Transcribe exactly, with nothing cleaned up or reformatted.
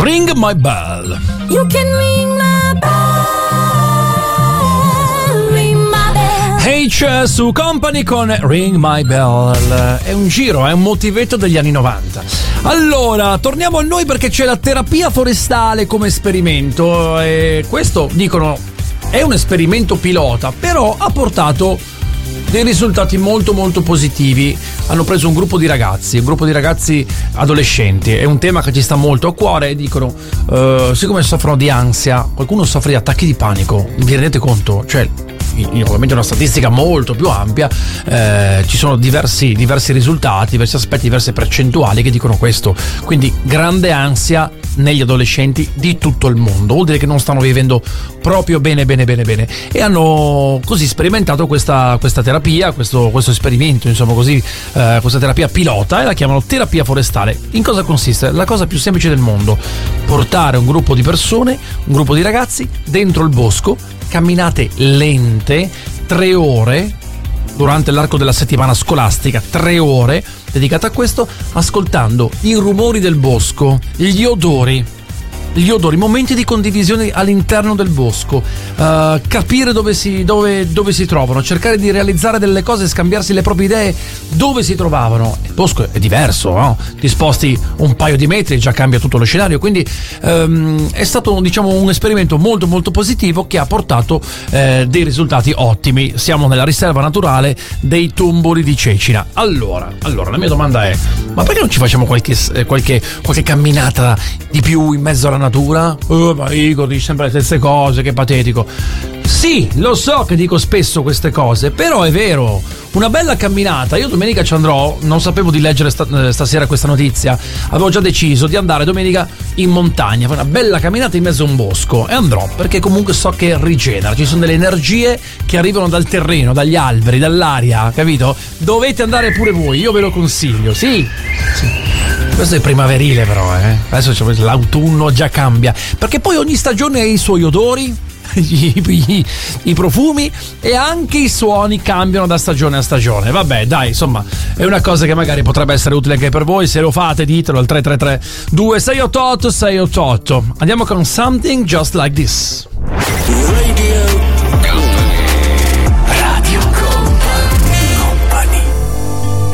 Ring My Bell. You can ring my bell, ring my bell. H su Company con Ring My Bell. È un giro, è un motivetto degli anni novanta. Allora, torniamo a noi perché c'è la terapia forestale come esperimento e questo, dicono, è un esperimento pilota, però ha portato dei risultati molto molto positivi. Hanno preso un gruppo di ragazzi, un gruppo di ragazzi adolescenti, è un tema che ci sta molto a cuore e dicono, uh, siccome soffrono di ansia, qualcuno soffre di attacchi di panico, vi rendete conto? Cioè, ovviamente una statistica molto più ampia, eh, ci sono diversi, diversi risultati, diversi aspetti, diverse percentuali che dicono questo, quindi grande ansia negli adolescenti di tutto il mondo, vuol dire che non stanno vivendo proprio bene bene bene bene e hanno così sperimentato questa, questa terapia, questo, questo esperimento, insomma così, eh, questa terapia pilota, e la chiamano terapia forestale. In cosa consiste? La cosa più semplice del mondo: portare un gruppo di persone, un gruppo di ragazzi dentro il bosco, camminate lente, tre ore durante l'arco della settimana scolastica, tre ore dedicate a questo, ascoltando i rumori del bosco, gli odori, gli odori, momenti di condivisione all'interno del bosco, uh, capire dove si, dove, dove si trovano, cercare di realizzare delle cose, scambiarsi le proprie idee dove si trovavano. Il bosco è diverso, no? Ti sposti un paio di metri e già cambia tutto lo scenario, quindi um, è stato, diciamo, un esperimento molto molto positivo che ha portato eh, dei risultati ottimi. Siamo nella riserva naturale dei Tomboli di Cecina. Allora, allora la mia domanda è: ma perché non ci facciamo qualche, qualche, qualche camminata di più in mezzo alla natura? Oh, ma Igor, dici sempre le stesse cose, che patetico. Sì, lo so che dico spesso queste cose, però è vero, una bella camminata. Io domenica ci andrò, non sapevo di leggere sta, stasera questa notizia, avevo già deciso di andare domenica in montagna, fare una bella camminata in mezzo a un bosco, e andrò perché comunque so che rigenera, ci sono delle energie che arrivano dal terreno, dagli alberi, dall'aria, capito? Dovete andare pure voi, io ve lo consiglio, sì, sì. Questo è primaverile però, eh. Adesso c'è l'autunno, già cambia, perché poi ogni stagione ha i suoi odori, i, i, i profumi, e anche i suoni cambiano da stagione a stagione. Vabbè, dai, insomma, è una cosa che magari potrebbe essere utile anche per voi. Se lo fate, ditelo al tre tre tre due sei otto otto sei otto otto. Andiamo con Something Just Like This. Radio